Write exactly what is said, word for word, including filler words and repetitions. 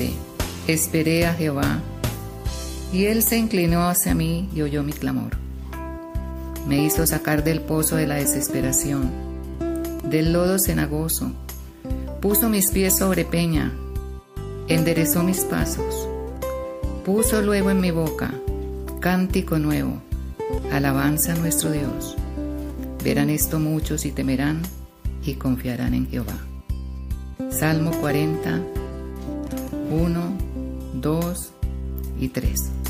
siete. Esperé a Jehová, y él se inclinó hacia mí y oyó mi clamor. Me hizo sacar del pozo de la desesperación, del lodo cenagoso. Puso mis pies sobre peña, enderezó mis pasos. Puso luego en mi boca cántico nuevo, alabanza a nuestro Dios. Verán esto muchos y temerán y confiarán en Jehová. Salmo cuarenta, uno, dos y tres.